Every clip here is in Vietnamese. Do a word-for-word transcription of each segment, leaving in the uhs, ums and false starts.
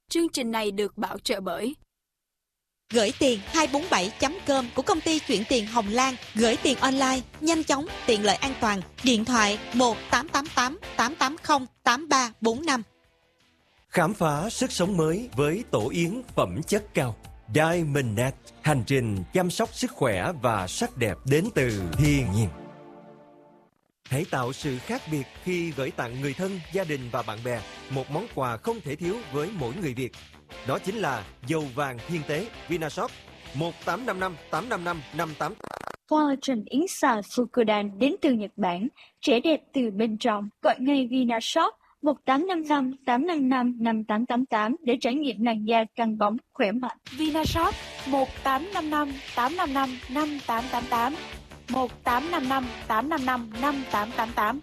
Chương trình này được bảo trợ bởi Gửi tiền hai bốn bảy chấm com của công ty chuyển tiền Hồng Lan. Gửi tiền online, nhanh chóng, tiện lợi an toàn. Điện thoại một tám tám tám tám tám không tám ba bốn năm. Khám phá sức sống mới với tổ yến phẩm chất cao. Diamondnet, hành trình chăm sóc sức khỏe và sắc đẹp đến từ thiên nhiên. Hãy tạo sự khác biệt khi gửi tặng người thân, gia đình và bạn bè một món quà không thể thiếu với mỗi người Việt. Đó chính là dầu vàng thiên tế Vinashop một tám năm năm tám năm năm năm tám. Collagen yến xào Fukudan đến từ Nhật Bản, trẻ đẹp từ bên trong. Gọi ngay Vinashop một tám năm năm tám năm năm năm tám tám tám để trải nghiệm làn da căng bóng, khỏe mạnh. Vinashop một tám năm năm tám năm năm năm tám tám tám, một tám năm năm tám năm năm năm tám tám tám.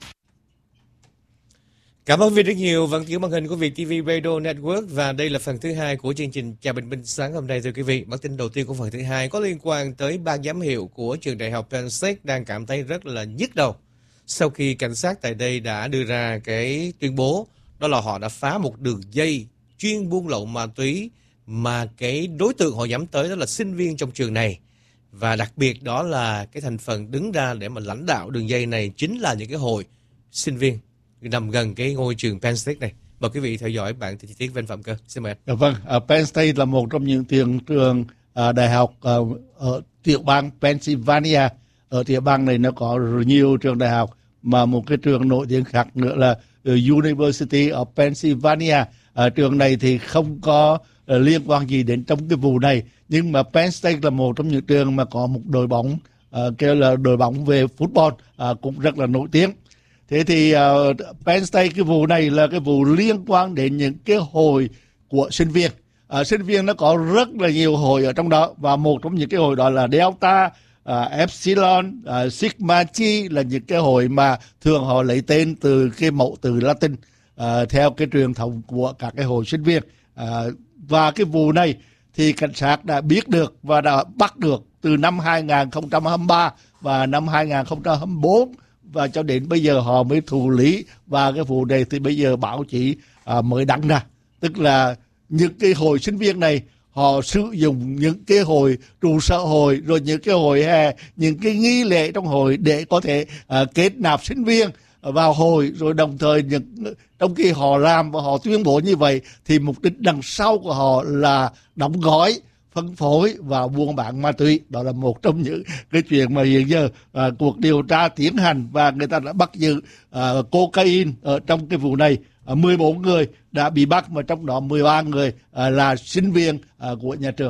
Cảm ơn Vy rất nhiều. Vẫn chiếu màn hình của Việt ti vi Radio Network và đây là phần thứ hai của chương trình Chào Bình Minh sáng hôm nay thưa quý vị. Bản tin đầu tiên của phần thứ hai có liên quan tới ban giám hiệu của trường đại học Penn State đang cảm thấy rất là nhức đầu sau khi cảnh sát tại đây đã đưa ra cái tuyên bố đó là họ đã phá một đường dây chuyên buôn lậu ma túy mà cái đối tượng họ nhắm tới đó là sinh viên trong trường này, và đặc biệt đó là cái thành phần đứng ra để mà lãnh đạo đường dây này chính là những cái hội sinh viên nằm gần cái ngôi trường Penn State này. Mời quý vị theo dõi bản tin chi tiết với anh Phạm Cơ. Xin mời anh. Vâng, uh, Penn State là một trong những trường trường uh, đại học uh, ở tiểu bang Pennsylvania. Ở tiểu bang này nó có nhiều trường đại học, mà một cái trường nổi tiếng khác nữa là uh, University of Pennsylvania. Uh, trường này thì không có uh, liên quan gì đến trong cái vụ này, nhưng mà Penn State là một trong những trường mà có một đội bóng uh, kêu là đội bóng về football uh, cũng rất là nổi tiếng. Thế thì uh, Penn State cái vụ này là cái vụ liên quan đến những cái hội của sinh viên. Uh, sinh viên nó có rất là nhiều hội ở trong đó, và một trong những cái hội đó là Delta, uh, Epsilon, uh, Sigma Chi, là những cái hội mà thường họ lấy tên từ cái mẫu từ Latin uh, theo cái truyền thống của các cái hội sinh viên. Uh, và cái vụ này thì cảnh sát đã biết được và đã bắt được từ năm hai không hai ba và năm hai không hai tư, và cho đến bây giờ họ mới thụ lý, và cái vụ này thì bây giờ báo chí à, mới đăng ra. Tức là những cái hội sinh viên này họ sử dụng những cái hội trụ sở hội, rồi những cái hội hè, những cái nghi lễ trong hội để có thể à, kết nạp sinh viên vào hội, rồi đồng thời những trong khi họ làm và họ tuyên bố như vậy thì mục đích đằng sau của họ là đóng gói, phân phối và buôn bán ma túy. Đó là một trong những cái chuyện mà hiện giờ à, cuộc điều tra tiến hành, và người ta đã bắt giữ à, cocaine ở trong cái vụ này. À, mười bốn người đã bị bắt, mà trong đó mười ba người à, là sinh viên à, của nhà trường.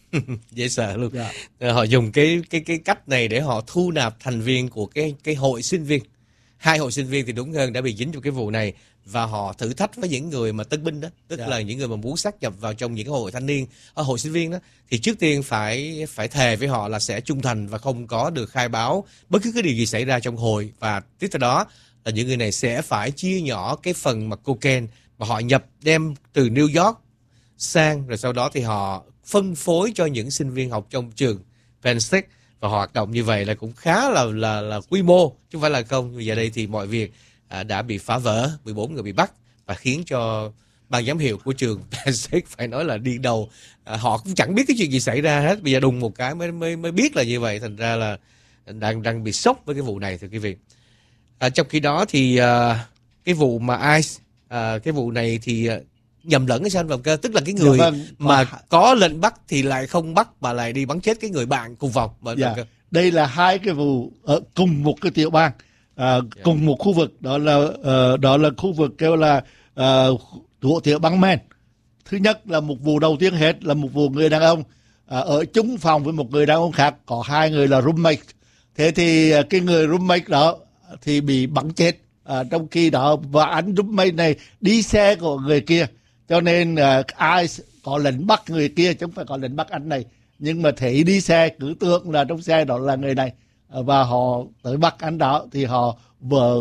Dễ sợ luôn. Yeah. Họ dùng cái cái cái cách này để họ thu nạp thành viên của cái cái hội sinh viên. Hai hội sinh viên thì đúng hơn đã bị dính trong cái vụ này, và họ thử thách với những người mà tân binh đó, tức yeah. là những người mà muốn sát nhập vào trong những cái hội thanh niên, ở hội sinh viên đó, thì trước tiên phải phải thề với họ là sẽ trung thành và không có được khai báo bất cứ cái điều gì xảy ra trong hội, và tiếp theo đó là những người này sẽ phải chia nhỏ cái phần mà cocaine mà họ nhập đem từ New York sang, rồi sau đó thì họ phân phối cho những sinh viên học trong trường Penn State. Và hoạt động như vậy là cũng khá là là là quy mô, chứ không phải là không. Bây giờ đây thì mọi việc à, đã bị phá vỡ, mười bốn người bị bắt, và khiến cho ban giám hiệu của trường Penn State phải nói là điên đầu. À, họ cũng chẳng biết cái chuyện gì xảy ra hết. Bây giờ đùng một cái mới mới mới biết là như vậy, thành ra là đang đang bị sốc với cái vụ này thưa quý vị. À, trong khi đó thì à, cái vụ mà ICE, à, cái vụ này thì à, nhầm lẫn cái sao anh Cơ, tức là cái người dạ vâng. mà à. có lệnh bắt thì lại không bắt, mà lại đi bắn chết cái người bạn cùng phòng. Dạ. Đây là hai cái vụ ở cùng một cái tiểu bang, à, dạ. cùng một khu vực, đó là uh, đó là khu vực kêu là uh, của tiểu bang Maine. Thứ nhất là một vụ đầu tiên hết là một vụ người đàn ông uh, ở chung phòng với một người đàn ông khác, có hai người là roommate. Thế thì uh, cái người roommate đó thì bị bắn chết, uh, trong khi đó và anh roommate này đi xe của người kia. Cho nên uh, ai có lệnh bắt người kia chứ không phải có lệnh bắt anh này. Nhưng mà thấy đi xe cứ tưởng là trong xe đó là người này, uh, và họ tới bắt anh đó thì họ vợ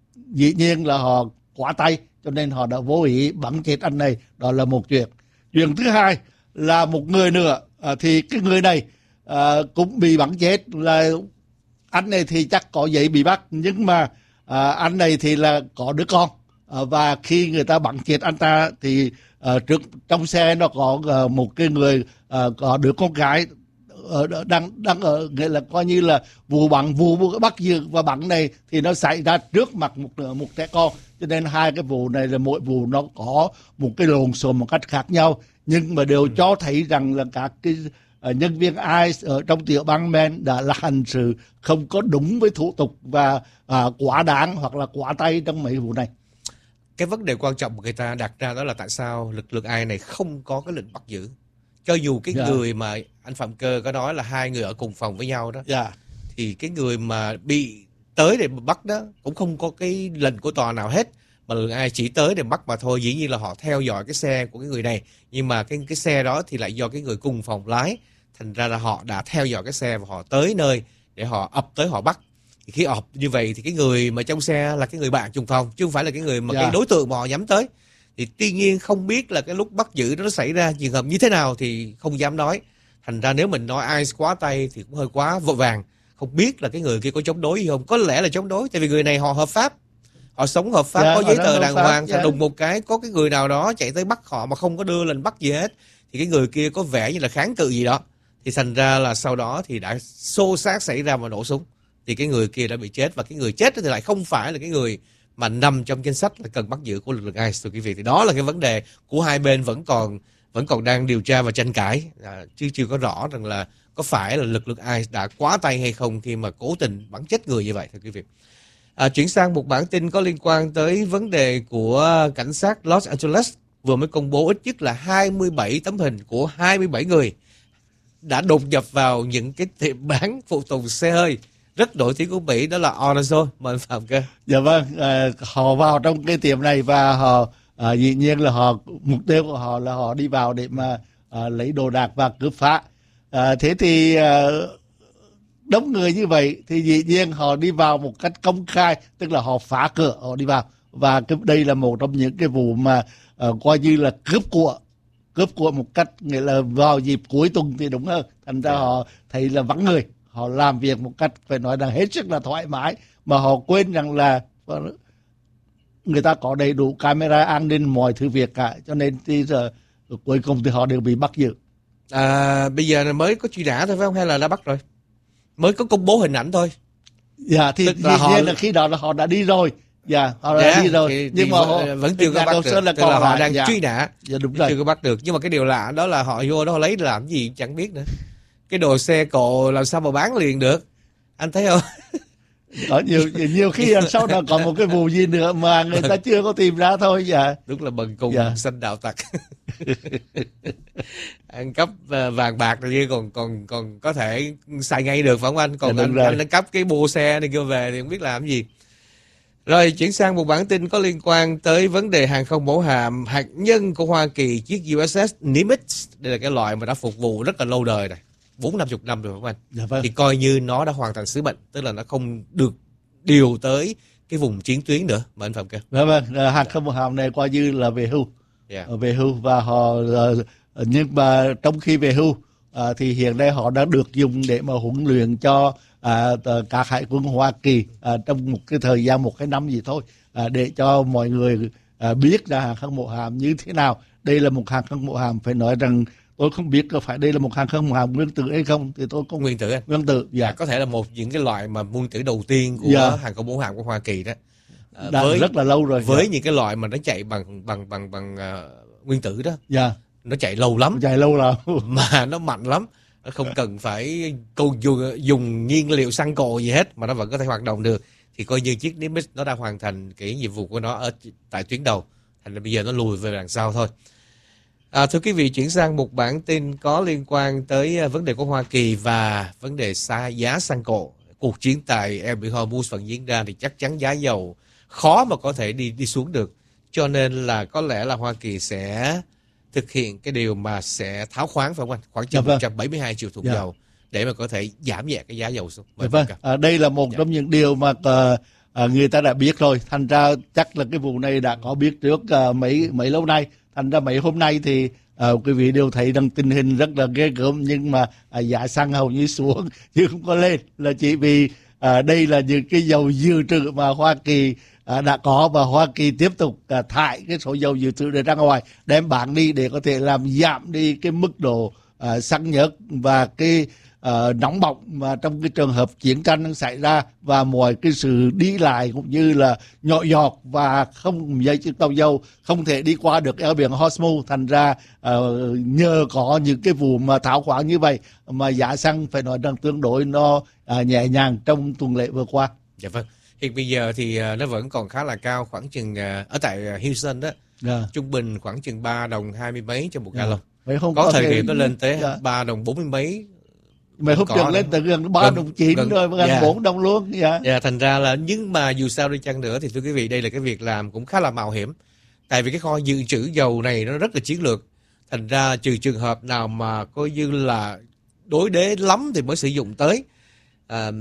dĩ nhiên là họ quá tay, cho nên họ đã vô ý bắn chết anh này. Đó là một chuyện. Chuyện thứ hai là một người nữa, uh, thì cái người này uh, cũng bị bắn chết. Là anh này thì chắc có giấy bị bắt, nhưng mà uh, anh này thì là có đứa con. À, và khi người ta bắn chết anh ta thì à, trước trong xe nó có à, một cái người à, có đứa con gái ở đang đang ở nghĩa là coi như là vụ bắn vụ bắt giữ và bắn này thì nó xảy ra trước mặt một một trẻ con, cho nên hai cái vụ này là mỗi vụ nó có một cái lộn xộn một cách khác nhau, nhưng mà đều cho thấy rằng là các cái uh, nhân viên i xê i ở trong tiểu bang Maine đã là hành xử không có đúng với thủ tục và uh, quá đáng hoặc là quá tay trong mấy vụ này. Cái vấn đề quan trọng của người ta đặt ra đó là tại sao lực lượng i xê i này không có cái lệnh bắt giữ, cho dù cái yeah. người mà anh Phạm Cơ có nói là hai người ở cùng phòng với nhau đó, yeah. thì cái người mà bị tới để bắt đó cũng không có cái lệnh của tòa nào hết, mà lực lượng i xê i chỉ tới để bắt mà thôi. Dĩ nhiên là họ theo dõi cái xe của cái người này, nhưng mà cái cái xe đó thì lại do cái người cùng phòng lái, thành ra là họ đã theo dõi cái xe và họ tới nơi để họ ập tới họ bắt. Thì khi ập như vậy thì cái người mà trong xe là cái người bạn chung phòng, chứ không phải là cái người mà yeah. cái đối tượng mà họ nhắm tới. Thì tuy nhiên không biết là cái lúc bắt giữ đó nó xảy ra trường hợp như thế nào thì không dám nói. Thành ra nếu mình nói ai quá tay thì cũng hơi quá vội vàng. Không biết là cái người kia có chống đối hay không. Có lẽ là chống đối, tại vì người này họ hợp pháp, họ sống hợp pháp, yeah, có giấy tờ đàng hoàng. Yeah. Đùng một cái có cái người nào đó chạy tới bắt họ mà không có đưa lệnh bắt gì hết, thì cái người kia có vẻ như là kháng cự gì đó. Thì thành ra là sau đó thì đã xô xát xảy ra và nổ súng. Thì cái người kia đã bị chết, và cái người chết thì lại không phải là cái người mà nằm trong danh sách là cần bắt giữ của lực lượng i xê i. Quý vị, thì đó là cái vấn đề của hai bên vẫn còn vẫn còn đang điều tra và tranh cãi, à, chứ chưa có rõ rằng là có phải là lực lượng i xê i đã quá tay hay không khi mà cố tình bắn chết người như vậy, thưa quý vị. À, chuyển sang một bản tin có liên quan tới vấn đề của cảnh sát Los Angeles vừa mới công bố ít nhất là hai mươi bảy tấm hình của hai mươi bảy người đã đột nhập vào những cái tiệm bán phụ tùng xe hơi rất nổi tiếng của Mỹ, đó là AutoZone. Mời anh Phạm Cơ. Dạ vâng, à, họ vào trong cái tiệm này và họ à, dĩ nhiên là họ mục tiêu của họ là họ đi vào để mà à, lấy đồ đạc và cướp phá. À, thế thì à, đông người như vậy thì dĩ nhiên họ đi vào một cách công khai, tức là họ phá cửa họ đi vào, và cái, đây là một trong những cái vụ mà à, coi như là cướp của cướp của một cách nghĩa là vào dịp cuối tuần thì đúng hơn, thành ra họ thấy là vắng người, họ làm việc một cách phải nói rằng hết sức là thoải mái, mà họ quên rằng là người ta có đầy đủ camera an ninh mọi thứ việc cả, cho nên thì giờ cuối cùng thì họ đều bị bắt giữ. À, bây giờ mới có truy nã thôi phải không, hay là đã bắt rồi? Mới có công bố hình ảnh thôi. Dạ thì dĩ họ... nhiên là khi đó là họ đã đi rồi. Dạ, họ đã dạ, đi rồi. Thì, nhưng thì mà vẫn, họ vẫn chưa có bắt được. Là, là họ đang dạ. truy nã. Dạ đúng rồi. Chưa có bắt được. Nhưng mà cái điều lạ đó là họ vô đó họ lấy làm gì chẳng biết nữa. Cái đồ xe cộ làm sao mà bán liền được, anh thấy không? Có nhiều nhiều khi sau đó còn một cái vụ gì nữa mà người ta chưa có tìm ra thôi. Dạ đúng là bần cùng dạ. Sanh đạo tặc. Ăn cắp vàng bạc này kia còn còn còn có thể xài ngay được phải không anh? Còn dạ, anh, anh ăn cắp cái bô xe này kia về thì không biết làm gì. Rồi chuyển sang một bản tin có liên quan tới vấn đề hàng không mẫu hạm hạt nhân của Hoa Kỳ, chiếc u ét ét Nimitz. Đây là cái loại mà đã phục vụ rất là lâu đời này, bốn năm chục năm rồi không anh? Dạ vâng. Thì coi như nó đã hoàn thành sứ mệnh, tức là nó không được điều tới cái vùng chiến tuyến nữa mà anh Phạm Cơ. Dạ vâng, hàng không mẫu hạm này coi như là về hưu, yeah. về hưu và họ nhưng mà trong khi về hưu à, thì hiện nay họ đã được dùng để mà huấn luyện cho à, các hải quân Hoa Kỳ à, trong một cái thời gian một cái năm gì thôi, à, để cho mọi người à, biết là hàng không mẫu hạm như thế nào. Đây là một hàng không mẫu hạm phải nói rằng tôi không biết có phải đây là một hàng không mẫu hạm nguyên tử hay không, thì tôi cũng nguyên tử anh. Nguyên tử, dạ. À, có thể là một những cái loại mà nguyên tử đầu tiên của dạ. hàng không mẫu hạm của Hoa Kỳ đó. À, đã với rất là lâu rồi. Với dạ. những cái loại mà nó chạy bằng bằng bằng bằng uh, nguyên tử đó. Dạ. Nó chạy lâu lắm. Chạy lâu lắm. Mà nó mạnh lắm. Nó không cần phải dùng, dùng nhiên liệu xăng cộ gì hết mà nó vẫn có thể hoạt động được. Thì coi như chiếc Nimitz nó đã hoàn thành cái nhiệm vụ của nó ở tại tuyến đầu. Thành ra bây giờ nó lùi về đằng sau thôi. À, thưa quý vị, chuyển sang một bản tin có liên quan tới vấn đề của Hoa Kỳ và vấn đề xa giá xăng cộ. Cuộc chiến tại eo biển Hormuz vẫn diễn ra thì chắc chắn giá dầu khó mà có thể đi đi xuống được. Cho nên là có lẽ là Hoa Kỳ sẽ thực hiện cái điều mà sẽ tháo khoán phải không anh? Khoảng chừng một trăm bảy mươi hai triệu thùng dạ. dầu để mà có thể giảm nhẹ cái giá dầu xuống. Dạ vâng. À, đây là một dạ. trong những điều mà uh, uh, người ta đã biết rồi. Thành ra chắc là cái vụ này đã có biết trước uh, mấy mấy lâu nay. Thành ra mấy hôm nay thì uh, quý vị đều thấy rằng tình hình rất là ghê gớm, nhưng mà uh, giá xăng hầu như xuống chứ không có lên, là chỉ vì uh, đây là những cái dầu dự trữ mà Hoa Kỳ uh, à, đã có, và Hoa Kỳ tiếp tục à, thải cái số dầu dự trữ để ra ngoài đem bán đi để có thể làm giảm đi cái mức độ à, xăng nhớt và cái uh, nóng bỏng mà trong cái trường hợp chiến tranh đang xảy ra, và mọi cái sự đi lại cũng như là nhỏ giọt và không dây chiếc tàu dầu không thể đi qua được eo biển Hormuz. Thành ra uh, nhờ có những cái vụ mà tháo khoáng như vậy mà giá xăng phải nói rằng tương đối nó uh, nhẹ nhàng trong tuần lễ vừa qua. Dạ vâng. Hiện bây giờ thì uh, nó vẫn còn khá là cao, khoảng chừng uh, ở tại Houston đó, yeah. trung bình khoảng chừng ba đồng hai mươi mấy cho một yeah. gallon. Không có, có thời thể... điểm nó lên tới yeah. ba đồng bốn mươi mấy. Mày hôm trước lên từ gần ba đồng chín rồi, gần yeah. bốn đồng luôn. Dạ. Yeah. Yeah, thành ra là, nhưng mà dù sao đi chăng nữa thì thưa quý vị, đây là cái việc làm cũng khá là mạo hiểm. Tại vì cái kho dự trữ dầu này nó rất là chiến lược. Thành ra trừ trường hợp nào mà coi như là đối đế lắm thì mới sử dụng tới. À,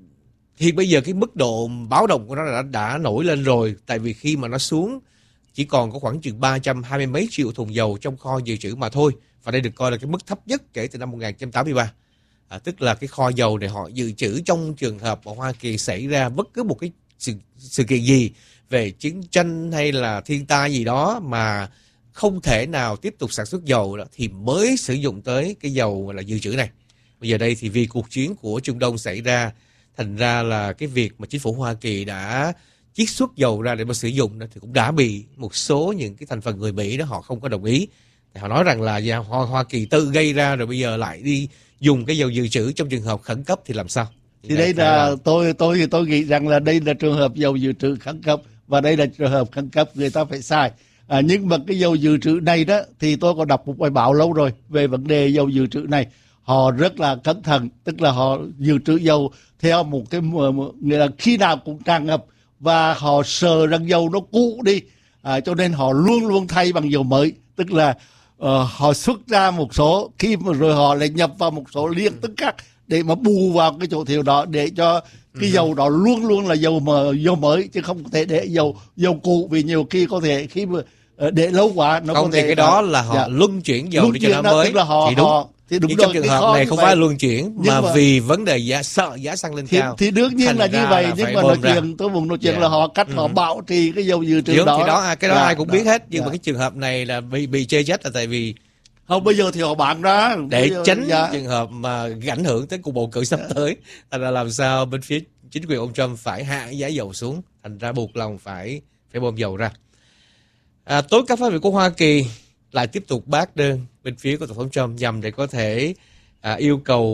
thì bây giờ cái mức độ báo động của nó đã, đã nổi lên rồi. Tại vì khi mà nó xuống chỉ còn có khoảng chừng ba trăm hai mươi mấy triệu thùng dầu trong kho dự trữ mà thôi. Và đây được coi là cái mức thấp nhất kể từ năm một nghìn chín trăm tám mươi ba. À, tức là cái kho dầu này họ dự trữ trong trường hợp ở Hoa Kỳ xảy ra bất cứ một cái sự, sự kiện gì về chiến tranh hay là thiên tai gì đó mà không thể nào tiếp tục sản xuất dầu đó, thì mới sử dụng tới cái dầu là dự trữ này. Bây giờ đây thì vì cuộc chiến của Trung Đông xảy ra, thành ra là cái việc mà chính phủ Hoa Kỳ đã chiết xuất dầu ra để mà sử dụng đó, thì cũng đã bị một số những cái thành phần người Mỹ đó họ không có đồng ý. Thì họ nói rằng là Hoa, Hoa Kỳ tự gây ra rồi bây giờ lại đi dùng cái dầu dự trữ trong trường hợp khẩn cấp thì làm sao? Thì, thì đây là, là tôi tôi thì tôi nghĩ rằng là đây là trường hợp dầu dự trữ khẩn cấp, và đây là trường hợp khẩn cấp người ta phải xài. À, nhưng mà cái dầu dự trữ này đó thì tôi có đọc một bài báo lâu rồi về vấn đề dầu dự trữ này. Họ rất là cẩn thận, tức là họ dự trữ dầu theo một cái nghĩa là khi nào cũng tràn ngập, và họ sợ rằng dầu nó cũ đi, à, cho nên họ luôn luôn thay bằng dầu mới. Tức là uh, họ xuất ra một số, khi mà rồi họ lại nhập vào một số liên tức khác để mà bù vào cái chỗ thiếu đó, để cho cái dầu đó luôn luôn là dầu mà dầu mới, chứ không thể để dầu dầu cũ, vì nhiều khi có thể khi mà để lâu quá nó không có thì thể cái đó là họ dạ. luân chuyển dầu luân để cho nó đó, mới. Tức là họ, thì đúng. Họ, thì đúng nhưng rồi, trong trường hợp này không phải luân chuyển mà, mà vì vấn đề giá sợ giá xăng lên thì, cao. Thì đương nhiên là như vậy, là nhưng mà nói chuyện tôi muốn nói chuyện yeah. là họ cách ừ. họ bảo trì cái dầu dự trữ đó. Thì đó cái đó dạ, ai cũng đó, biết hết, nhưng dạ. mà cái trường hợp này là bị bị chê trách là tại vì không, bây giờ thì họ bán ra để giờ, tránh dạ. trường hợp mà ảnh hưởng tới cuộc bầu cử sắp tới. Thành ra làm sao bên phía chính quyền ông Trump phải hạ giá dầu xuống, thành ra buộc lòng phải phải bơm dầu ra. À, tối các phái viện của Hoa Kỳ lại tiếp tục bác đơn bên phía của tổng thống Trump nhằm để có thể à, yêu cầu